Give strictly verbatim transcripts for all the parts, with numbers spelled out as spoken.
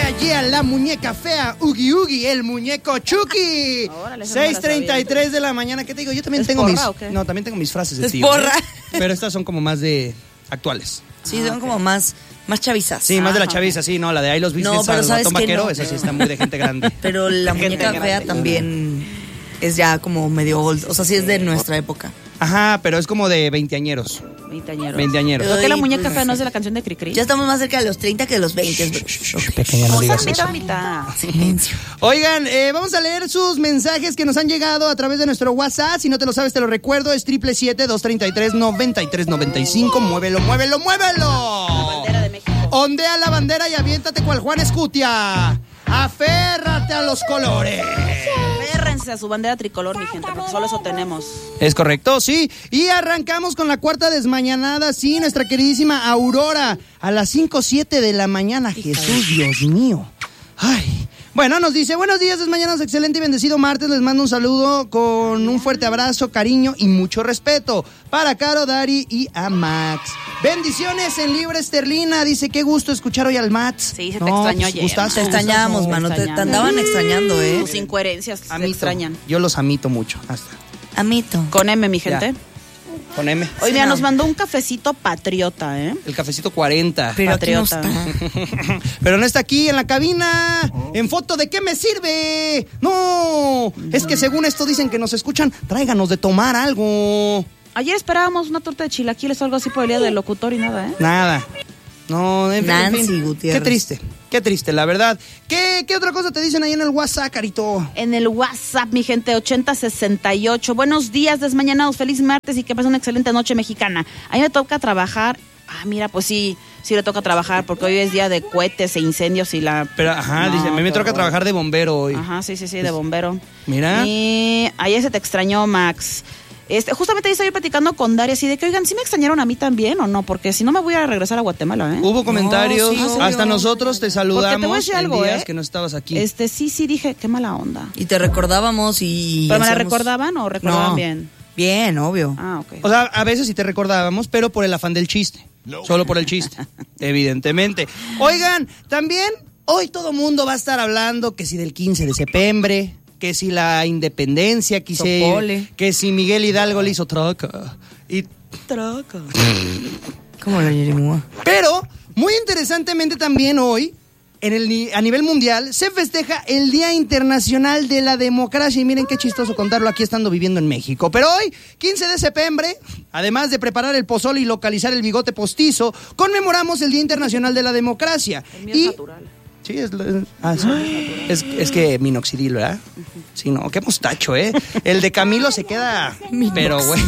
yeah, yeah, la muñeca fea, Ugi Ugi, el muñeco Chucky. seis treinta y tres de la mañana, ¿qué te digo? Yo también tengo mis... No, también tengo mis frases de es tío. porra. ¿eh? Pero estas son como más de actuales. Sí, ah, son okay. como más, más chavizas. Sí, más de la chaviza, sí, no, la de ahí los biscuits no, al ratón vaquero, no. esa sí está muy de gente grande. Pero la muñeca fea también es ya como medio old, o sea, sí es de nuestra época. Ajá, pero es como de veinteañeros. Veinteañeros. Veinteañeros. ¿Por qué la muñeca fea no es de la canción de Cricri? Ya estamos más cerca de los treinta que de los veinte. Pequeña, no digas eso. Silencio. Oigan, eh, vamos a leer sus mensajes que nos han llegado a través de nuestro WhatsApp. Si no te lo sabes, te lo recuerdo. Es siete siete siete, dos tres tres, nueve tres nueve cinco. Muévelo, muévelo, muévelo. La bandera de México. Ondea la bandera y aviéntate cual Juan Escutia. Aférrate a los colores. Aférrense a su bandera tricolor, mi gente, porque solo eso tenemos. Es correcto, sí. Y arrancamos con la cuarta desmañanada, sí, nuestra queridísima Aurora. A las cinco siete de la mañana. Jesús, Dios mío. Ay. Bueno, nos dice, buenos días, desmañanados, excelente y bendecido martes. Les mando un saludo con un fuerte abrazo, cariño y mucho respeto para Caro, Dari y a Max. Bendiciones en Libre Esterlina. Dice, qué gusto escuchar hoy al Max. Sí, se te no, extrañó ayer. Gustazo, te extrañamos, mano. Te, te andaban extrañando, ¿eh? Tus incoherencias se extrañan. Yo los amito mucho. Hasta. Amito. Con M, mi gente. Ya. Con M. Hoy día sí, no. nos mandó un cafecito patriota, ¿eh? El cafecito cuarenta. Pero patriota. No está. Pero no está aquí en la cabina. Oh. En foto, ¿de qué me sirve? No, mm. es que según esto dicen que nos escuchan. Tráiganos de tomar algo. Ayer esperábamos una torta de chilaquiles o algo así por el día del locutor y nada, ¿eh? Nada. No, en fin, Nancy en fin. Gutiérrez. Qué triste, qué triste, la verdad. ¿Qué, ¿Qué otra cosa te dicen ahí en el WhatsApp, Carito? En el WhatsApp, mi gente, ochenta sesenta y ocho. Buenos días, desmañanados, feliz martes y que pasen una excelente noche mexicana. A mí me toca trabajar. Ah, mira, pues sí, sí le toca trabajar porque hoy es día de cohetes e incendios y la... Pero, ajá, no, dice, a mí me toca trabajar de bombero hoy. Ajá, sí, sí, sí, de bombero. Mira. Y ayer se te extrañó, Max. Este, justamente ahí estoy platicando con Daria así de que, oigan, ¿sí me extrañaron a mí también o no? Porque si no me voy a regresar a Guatemala, ¿eh? Hubo comentarios, no, sí, hasta nosotros te saludamos te voy a decir algo, en días ¿eh? que no estabas aquí. Este, sí, sí, dije, qué mala onda. Y te recordábamos y... ¿Pero me la hacemos... recordaban o recordaban no. bien? Bien, obvio. Ah, ok. O sea, a veces sí te recordábamos, pero por el afán del chiste. No. Solo por el chiste, evidentemente. Oigan, también hoy todo mundo va a estar hablando que si del quince de septiembre... que si la independencia, que si, que si Miguel Hidalgo le hizo troca. Y troca. Como la Yerimúa. Pero, muy interesantemente también hoy, en el, a nivel mundial, se festeja el Día Internacional de la Democracia. Y miren qué chistoso contarlo aquí estando viviendo en México. Pero hoy, quince de septiembre, además de preparar el pozole y localizar el bigote postizo, conmemoramos el Día Internacional de la Democracia. El mío y, es natural. Sí, es, ah, sí. es, es que minoxidil, ¿verdad? Uh-huh. Sí, no, qué mostacho, ¿eh? El de Camilo se queda... pero, güey.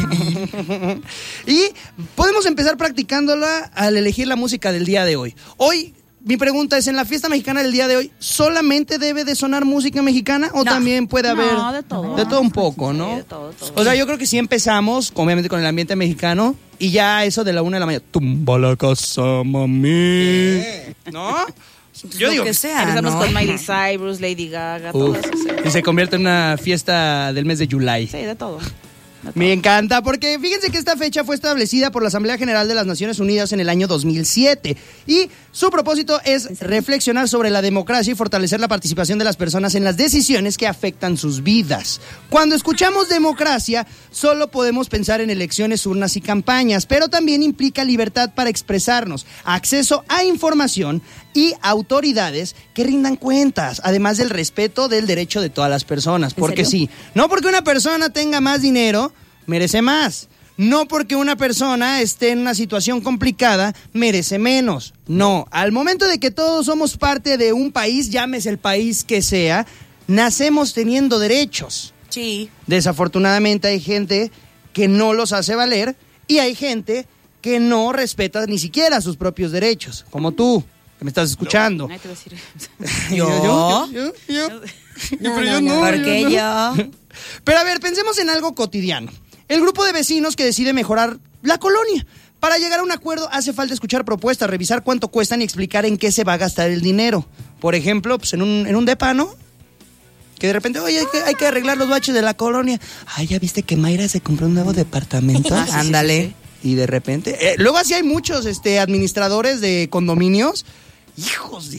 Y podemos empezar practicándola al elegir la música del día de hoy. Hoy, mi pregunta es, ¿en la fiesta mexicana del día de hoy solamente debe de sonar música mexicana o no. también puede haber... No, de todo. De todo un poco, ¿no? Sí, de todo, todo. O sea, yo creo que sí empezamos, obviamente, con el ambiente mexicano y ya eso de la una de la mañana, tumba la casa, mami. ¿No? Yo lo digo que sea, empezamos ¿no? con Miley Cyrus, Lady Gaga, Uf, todo eso. Sí. Y se convierte en una fiesta del mes de July. Sí, de todo. Me encanta, porque fíjense que esta fecha fue establecida por la Asamblea General de las Naciones Unidas en el año dos mil siete y su propósito es reflexionar sobre la democracia y fortalecer la participación de las personas en las decisiones que afectan sus vidas. Cuando escuchamos democracia, solo podemos pensar en elecciones, urnas y campañas, pero también implica libertad para expresarnos, acceso a información y autoridades que rindan cuentas, además del respeto del derecho de todas las personas. Porque sí, no porque una persona tenga más dinero, merece más. No porque una persona esté en una situación complicada, merece menos. No, al momento de que todos somos parte de un país, llámese el país que sea, nacemos teniendo derechos. Sí. Desafortunadamente hay gente que no los hace valer y hay gente que no respeta ni siquiera sus propios derechos, como tú, que me estás escuchando. No. Ay, te voy a decir. ¿Yo? ¿Yo? ¿Yo? ¿Yo? No, Pero no, yo no. no, ¿Por yo qué no. yo? Pero a ver, pensemos en algo cotidiano. El grupo de vecinos que decide mejorar la colonia. Para llegar a un acuerdo hace falta escuchar propuestas, revisar cuánto cuestan y explicar en qué se va a gastar el dinero. Por ejemplo, pues en un, en un depa, ¿no? Que de repente, oye, hay que, hay que arreglar los baches de la colonia. Ay, ¿ya viste que Mayra se compró un nuevo departamento? Ah, sí, ándale. Sí, sí, sí. Y de repente... Eh, luego así hay muchos este, administradores de condominios. Hijos de...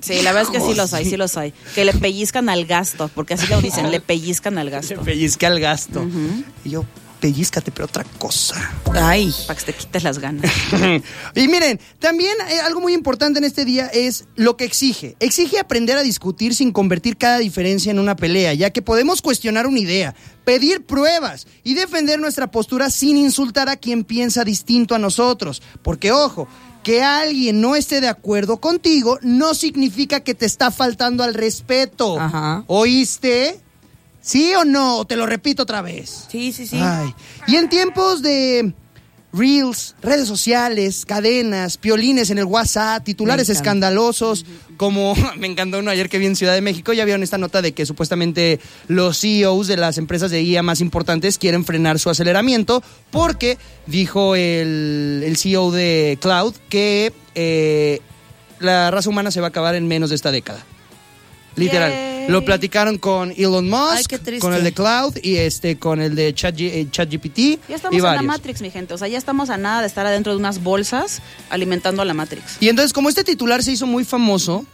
Sí, la verdad es que sí los hay, sí los hay. Que le pellizcan al gasto, porque así lo dicen, le pellizcan al gasto. Le pellizca al gasto. Uh-huh. Y yo, pellízcate, pero otra cosa. Ay. Para que te quites las ganas. Y miren, también eh, algo muy importante en este día es lo que exige. Exige aprender a discutir sin convertir cada diferencia en una pelea, ya que podemos cuestionar una idea, pedir pruebas y defender nuestra postura sin insultar a quien piensa distinto a nosotros. Porque, ojo, que alguien no esté de acuerdo contigo no significa que te está faltando al respeto. Ajá. ¿Oíste? ¿Sí o no? O te lo repito otra vez. Sí, sí, sí. Ay. Y en tiempos de reels, redes sociales, cadenas, piolines en el WhatsApp, titulares escandalosos, como me encantó uno ayer que vi en Ciudad de México, ya vieron esta nota de que supuestamente los C E Os de las empresas de I A más importantes quieren frenar su aceleramiento porque dijo el, el C E O de Cloud que eh, la raza humana se va a acabar en menos de esta década. Literal. Yay. Lo platicaron con Elon Musk, Ay, qué triste. con el de Cloud y este con el de Chat, eh, ChatGPT. Ya estamos y en la varios. Matrix, mi gente. O sea, ya estamos a nada de estar adentro de unas bolsas alimentando a la Matrix. Y entonces, como este titular se hizo muy famoso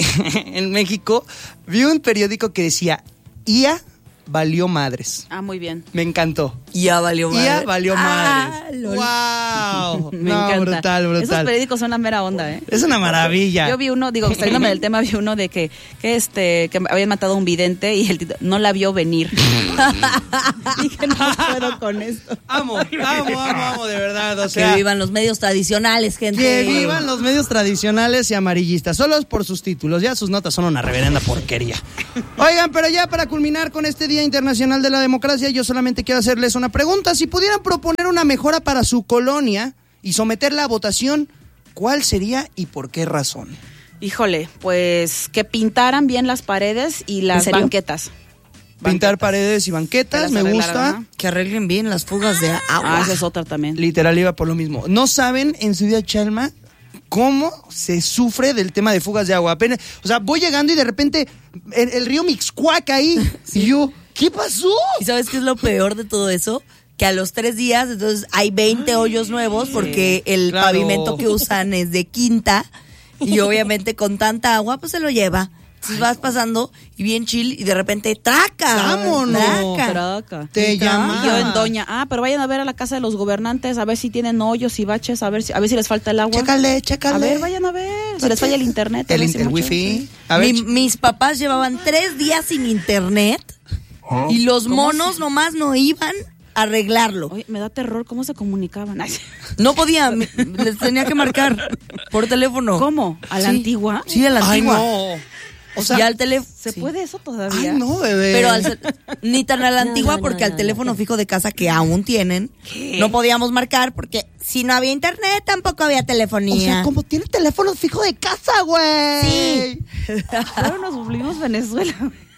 en México, vi un periódico que decía I A valió madres. Ah, muy bien. Me encantó. Ya valió madre. I A valió Ah, madres. lol. ¡Wow! Me No, encanta. brutal, Esos brutal. periódicos son una mera onda, ¿eh? Es una maravilla. Yo vi uno, digo, saliéndome del tema, vi uno de que, que este, que habían matado a un vidente y el título, no la vio venir. Dije, no puedo con esto. Amo, amo, amo, amo, de verdad. O sea, Que vivan los medios tradicionales, gente. que vivan los medios tradicionales y amarillistas, solos por sus títulos. Ya sus notas son una reverenda porquería. Oigan, pero ya para culminar con este Día Internacional de la Democracia, yo solamente quiero hacerles una pregunta. Si pudieran proponer una mejora para su colonia y someterla a votación, ¿cuál sería y por qué razón? Híjole, pues que pintaran bien las paredes y las serio? banquetas. Pintar paredes y banquetas, Que me las gusta. arreglaran, ¿no? Que arreglen bien las fugas de agua. Ah, esa es otra también. Literal iba por lo mismo. No saben en su vida, Chalma, cómo se sufre del tema de fugas de agua. Apenas, o sea, voy llegando y de repente el, el río Mixcoac ahí. Y yo, ¿qué pasó? ¿Y sabes qué es lo peor de todo eso? Que a los tres días, entonces hay veinte hoyos nuevos porque el claro. pavimento que usan es de quinta y obviamente con tanta agua pues se lo lleva. Entonces vas pasando y bien chill y de repente ¡traca! ¡Vámonos! ¡Traca! Traca. Te ¿Neta? llama. Y yo en Doña, ah, pero vayan a ver a la casa de los gobernantes, a ver si tienen hoyos y baches, a ver si, a ver si les falta el agua. Chécale, chécale. A ver, vayan a ver. Si les falla el internet. a El, ver si el mucho- wifi. A ver, Mi- mis papás llevaban tres días sin internet y los ¿Cómo monos se- nomás no iban a arreglarlo. Oye, me da terror cómo se comunicaban. Ay, No podía, me- les tenía que marcar por teléfono. ¿Cómo? ¿A la Sí. antigua? Sí, a la ay, antigua. no. O sea, y al teléfono. ¿Se sí. puede eso todavía? ay, no, bebé. Pero al ce- ni tan a la No, antigua no, porque no, al no, teléfono no. fijo de casa que aún tienen, ¿Qué? no podíamos marcar porque si no había internet tampoco había telefonía. O sea, como tiene teléfono fijo de casa, güey. Sí. Pero nos volvimos Venezuela.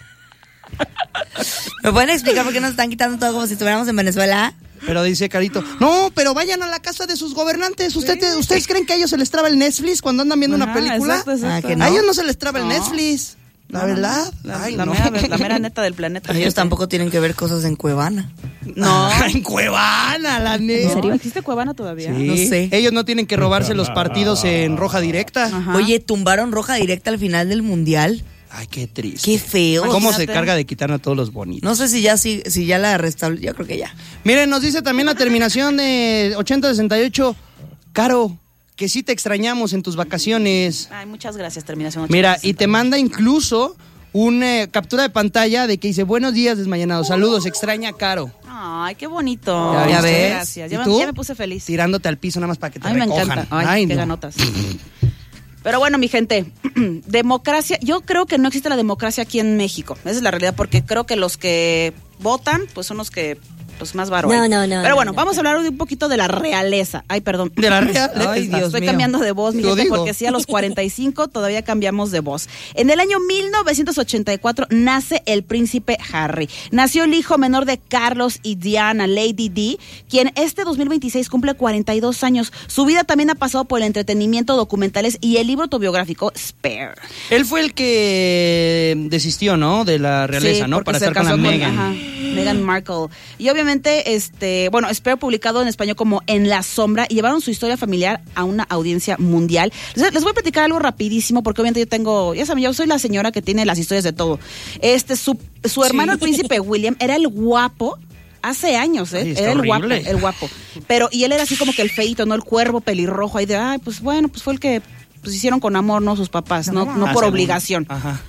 ¿Me pueden explicar por qué nos están quitando todo como si estuviéramos en Venezuela? Pero dice Carito, no, pero vayan a la casa de sus gobernantes. ¿Usted, ¿Ustedes creen que a ellos se les traba el Netflix cuando andan viendo una Ajá, película? exacto, exacto. Ah, que no. A ellos no se les traba el No. Netflix. La No, no, no. verdad. La, Ay, la no. mera, la mera neta del planeta. Ellos tampoco tienen que ver cosas en Cuevana. No. En Cuevana, la neta. ¿No? ¿Existe Cuevana todavía? Sí. No sé. Ellos no tienen que robarse los partidos en roja directa. Ajá. Oye, tumbaron roja directa al final del mundial. Ay, qué triste. Qué feo. ¿Cómo se Imagínate. carga de quitar a todos los bonitos? No sé si ya si, si ya la restabló. Yo creo que ya. Miren, nos dice también la terminación de ochenta sesenta y ocho. Caro, que sí te extrañamos en tus vacaciones. Ay, muchas gracias, terminación. Mira, y te manda incluso una captura de pantalla de que dice, buenos días, desmañanados, saludos, extraña a Caro. Ay, qué bonito. ¿Ya Muchas ves? Gracias. ¿Y Ya me, tú? ya me puse feliz. Tirándote al piso nada más para que te Ay, me recojan. encanta. Ay, qué no. ganotas. Pero bueno, mi gente, democracia, yo creo que no existe la democracia aquí en México. Esa es la realidad, porque creo que los que votan, pues son los que, pues más varones. No, no, no, Pero no, bueno, no. vamos a hablar de un poquito de la realeza. Ay, perdón. De la realeza. Ay, Dios Estoy mío. cambiando de voz, mi Lo gente, digo. porque sí, a los cuarenta y cinco todavía cambiamos de voz. En el año mil novecientos ochenta y cuatro nace el príncipe Harry. Nació el hijo menor de Carlos y Diana, Lady Di, quien este dos mil veintiséis cumple cuarenta y dos años. Su vida también ha pasado por el entretenimiento, documentales y el libro autobiográfico Spare. Él fue el que desistió, ¿no? De la realeza, Sí, ¿no? porque Para se estar con la casó con- Meghan. ajá. Meghan Markle. Y obviamente, este, bueno, espero publicado en español como En la Sombra, y llevaron su historia familiar a una audiencia mundial. Les, les voy a platicar algo rapidísimo, porque obviamente yo tengo, ya saben, yo soy la señora que tiene las historias de todo. Este, su, su hermano, sí. El príncipe William, era el guapo. Hace años, ¿eh? Ay, era el guapo, horrible. el guapo. Pero, y él era así como que el feíto, ¿no? El cuervo pelirrojo ahí de, ay, pues bueno, pues fue el que pues hicieron con amor, ¿no? Sus papás, no, no Ah, por según. obligación. Ajá.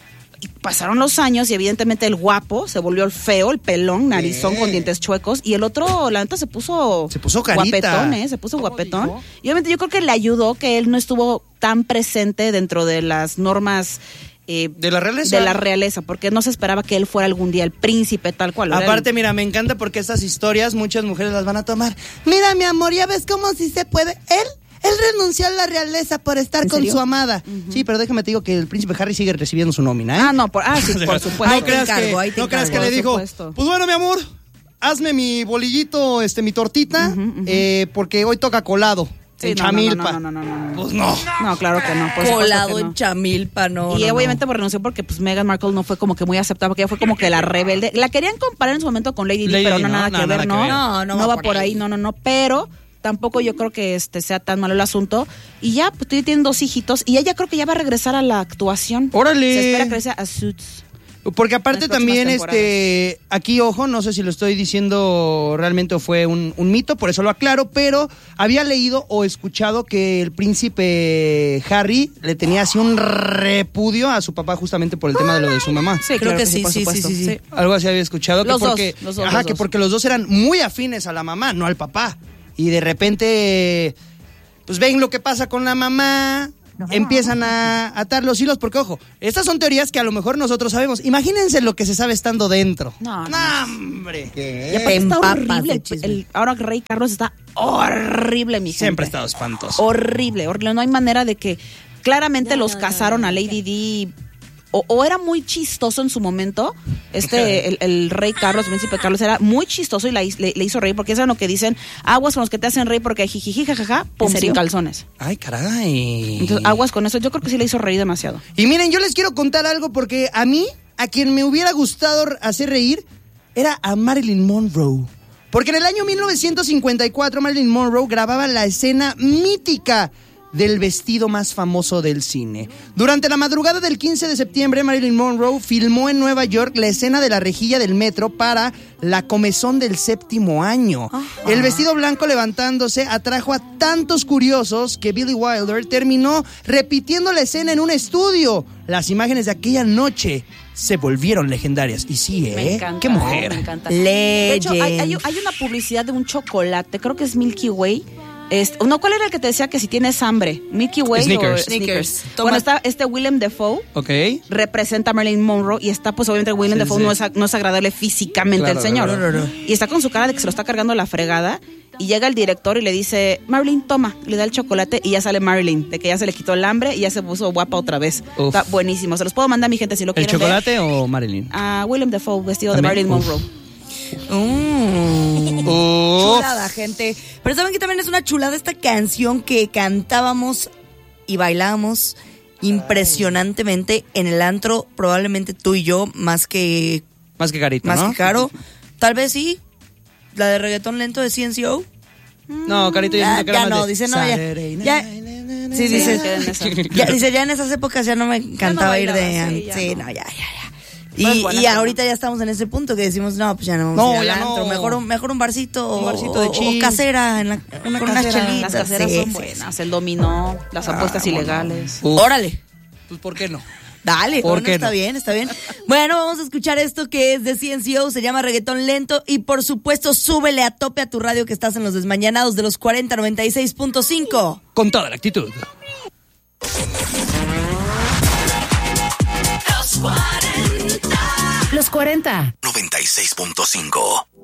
Y pasaron los años y evidentemente el guapo se volvió el feo, el pelón, narizón ¿Qué? con dientes chuecos, y el otro, la neta, se puso... Se puso carita. Guapetón, ¿eh? Se puso guapetón. Y obviamente yo creo que le ayudó que él no estuvo tan presente dentro de las normas... Eh, de la realeza. De la realeza, porque no se esperaba que él fuera algún día el príncipe tal cual. Aparte, mira, me encanta porque estas historias muchas mujeres las van a tomar. Mira, mi amor, ya ves cómo si se puede. Él, él renunció a la realeza por estar con serio? su amada. Uh-huh. Sí, pero déjame te digo que el príncipe Harry sigue recibiendo su nómina, ¿eh? Ah, no, por, ah, sí, por supuesto. No Ahí te creas encargo, ahí que, te no creas que encargo. le dijo, Por supuesto. pues bueno, mi amor, hazme mi bolillito, este, mi tortita, uh-huh, uh-huh. Eh, porque hoy toca colado. Sí, en no, Chamilpa. No, no, no, no, no, no. Pues no. No, claro que no. Por Colado que no. en Chamilpa, no. Y no, obviamente no. por renunció porque pues Meghan Markle no fue como que muy aceptada, porque ella fue como que la rebelde. La querían comparar en su momento con Lady Di, Lady pero Di, no, no, nada nada, que ver, nada ¿no? que ver. No, no no va va por por ahí, ahí. no, no, no. Pero tampoco yo creo que este sea tan malo el asunto. Y ya, pues tienen dos hijitos. Y ella creo que ya va a regresar a la actuación. ¡Órale! Se espera que regrese a Suits. Porque aparte Las próximas también, temporadas. este, aquí, ojo, no sé si lo estoy diciendo realmente o fue un, un mito, por eso lo aclaro, pero había leído o escuchado que el príncipe Harry le tenía así un repudio a su papá justamente por el tema de lo de su mamá. Sí, Creo claro que que, sí, por sí, supuesto. sí, sí, sí. Algo así había escuchado. Los que porque, dos, los dos, ajá, los que dos. porque los dos eran muy afines a la mamá, no al papá. Y de repente, pues ven lo que pasa con la mamá, empiezan a atar los hilos, porque ojo, estas son teorías que a lo mejor nosotros sabemos. Imagínense lo que se sabe estando dentro. No, no. ¡No, hombre! Y aparte está Empapas horrible. de El, chisme. el- ahora Rey Carlos está horrible, mi gente. Siempre ha estado espantoso. Horrible, horrible. No hay manera de que claramente los casaron a Lady Di. O, o era muy chistoso en su momento. Este, el, el rey Carlos, el príncipe Carlos, era muy chistoso y la, le, le hizo reír, porque eso es lo que dicen, aguas con los que te hacen reír porque jijiji, jajaja, pum, ¿En serio? sin calzones. Ay, caray. Entonces, aguas con eso. Yo creo que sí le hizo reír demasiado. Y miren, yo les quiero contar algo porque a mí, a quien me hubiera gustado hacer reír, era a Marilyn Monroe. Porque en el año mil novecientos cincuenta y cuatro Marilyn Monroe grababa la escena mítica del vestido más famoso del cine. Durante la madrugada del quince de septiembre, Marilyn Monroe filmó en Nueva York la escena de la rejilla del metro para la comezón del séptimo año. Ajá. El vestido blanco levantándose atrajo a tantos curiosos que Billy Wilder terminó repitiendo la escena en un estudio. Las imágenes de aquella noche se volvieron legendarias. Y sí, ¿eh? Me encanta. ¡Qué mujer! Me encanta. Legend. De hecho, hay, hay, hay una publicidad de un chocolate, creo que es Milky Way. Este, no, ¿cuál era el que te decía que si tienes hambre? Milky Way Snickers. o Snickers. Snickers. Bueno, está este Willem Dafoe. Ok. Representa a Marilyn Monroe y está, pues obviamente Willem Sí, Dafoe sí. No, es, no es agradable físicamente Claro, el señor. claro, claro. Y está con su cara de que se lo está cargando la fregada. Y llega el director y le dice, Marilyn, toma, le da el chocolate y ya sale Marilyn, de que ya se le quitó el hambre y ya se puso guapa otra vez. Uf. Está buenísimo. Se los puedo mandar a mi gente si lo ¿El quieren chocolate o Marilyn? ver. A Willem Dafoe vestido de ¿También? Marilyn Uf. Monroe. Mm. Uf. Chulada, gente. Pero saben que también es una chulada esta canción que cantábamos y bailábamos impresionantemente en el antro, probablemente tú y yo, más que Más que Carito, más ¿no? que Caro. Tal vez sí. La de reggaetón lento de C N C O. No, Carito ya, Ah, que era ya más no, de dice no, ya. Saturday ya night, na, na, na, sí, na, dice, na. queda en esa. ya, dice, ya en esas épocas ya no me encantaba ir de bailaba, sí, an- ya sí, no. no, ya, ya, ya. Pero es Y, buena y forma. ahorita ya estamos en ese punto que decimos, no, pues ya no vamos No, a ir al ya antro. no. Mejor, un, mejor un barcito, Un o- barcito de o, chill. o casera, en la, una, con unas casera. chelitas. Las caseras sí, son sí, buenas, el dominó, las apuestas Ah, ilegales. Uf. Órale. Pues, ¿por qué no? Dale, ¿Por bueno, qué está no? bien, está bien. Bueno, vamos a escuchar esto que es de C N C O, se llama Reggaetón Lento y por supuesto súbele a tope a tu radio que estás en los desmañanados de los cuarenta noventa y seis punto cinco. Con toda la actitud. Los cuarenta. noventa y seis punto cinco.